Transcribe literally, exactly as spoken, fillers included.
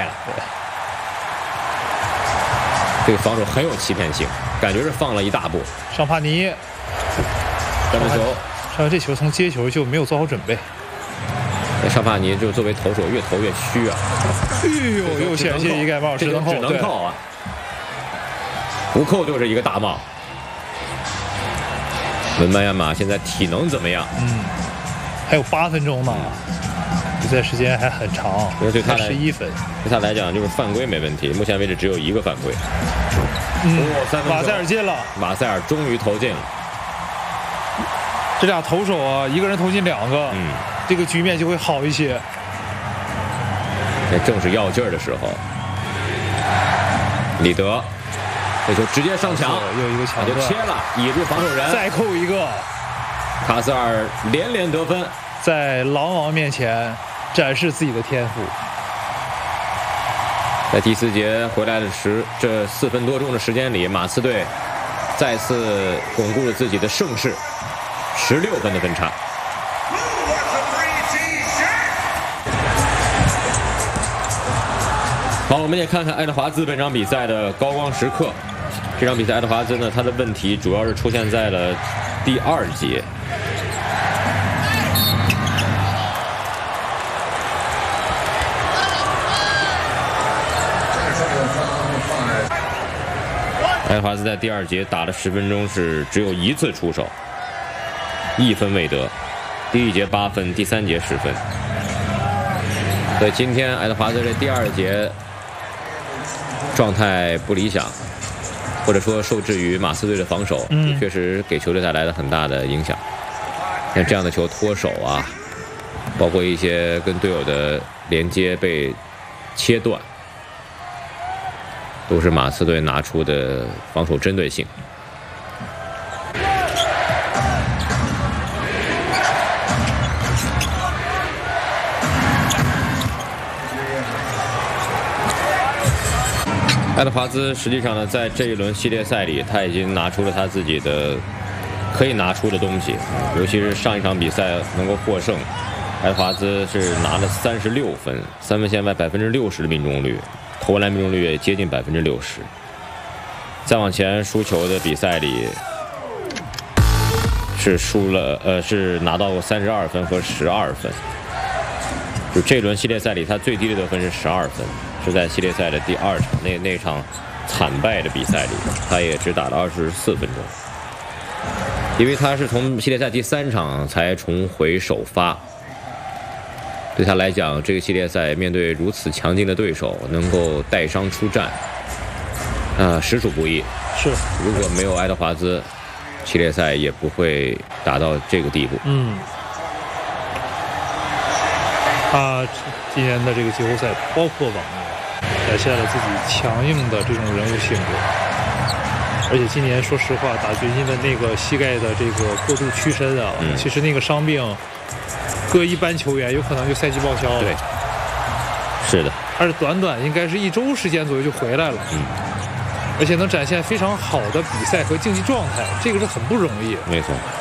这个防守很有欺骗性，感觉是放了一大步。 尚帕尼， 单球， 上这球从接球就没有做好准备。 尚帕尼就作为投手越投越虚啊！ 哎呦，又险些一盖帽，只能扣， 只能扣啊！不扣就是一个大帽。文班亚马现在体能怎么样？ 嗯，还有八分钟呢，比赛时间还很长， 对他十一分。 对他来讲就是犯规没问题，目前为止只有一个犯规。 嗯，马塞尔进了， 马塞尔终于投进了。 这俩投手啊，一个人投进两个，嗯，这个局面就会好一些。 那正是要劲儿的时候，李德这球直接上墙， 又一个抢就切了，倚住防守人， 再扣一个。 卡斯尔连连得分， 在狼王面前展示自己的天赋。 在第四节回来的时，这四分多钟的时间里，马刺队再次巩固了自己的胜势。十六分的分差。好，我们也看看爱德华兹本场比赛的高光时刻。这场比赛，爱德华兹呢，他的问题主要是出现在了第二节。爱德华兹在第二节打了十分钟，是只有一次出手。一分未得，第一节八分，第三节十分。所以今天爱德华兹这第二节状态不理想，或者说受制于马刺队的防守，嗯，确实给球队带来了很大的影响。像这样的球脱手啊，包括一些跟队友的连接被切断，都是马刺队拿出的防守针对性。爱德华兹实际上呢，在这一轮系列赛里，他已经拿出了他自己的可以拿出的东西，尤其是上一场比赛能够获胜，爱德华兹是拿了三十六分，三分线外百分之六十的命中率，投篮命中率也接近百分之六十。再往前输球的比赛里，是输了，呃，是拿到过三十二分和十二分。就这轮系列赛里，他最低的得分是十二分，是在系列赛的第二场那那场惨败的比赛里，他也只打了二十四分钟。因为他是从系列赛第三场才重回首发，对他来讲，这个系列赛面对如此强劲的对手，能够带伤出战，呃，实属不易。 是， 如果没有爱德华兹，系列赛也不会打到这个地步。 嗯。他今年的这个季后赛，包括往年，展现了自己强硬的这种人物性格。而且今年说实话，打掘金的那个膝盖的这个过度屈伸啊，嗯、其实那个伤病，搁一般球员有可能就赛季报销了。 对，是的。 而且短短应该是一周时间左右就回来了。嗯。而且能展现非常好的比赛和竞技状态，这个是很不容易。 没错。